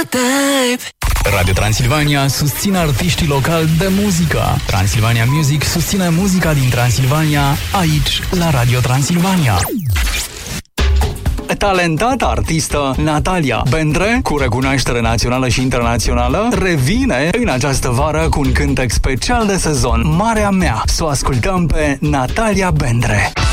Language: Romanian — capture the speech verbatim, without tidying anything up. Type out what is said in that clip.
type. Radio Transilvania susține artiștii locali de muzică. Transilvania Music susține muzica din Transilvania, aici, la Radio Transilvania. Talentata artistă Natalia Bendre, cu recunoaștere națională și internațională, revine în această vară cu un cântec special de sezon, Marea Mea. Să o ascultăm pe Natalia Bendre.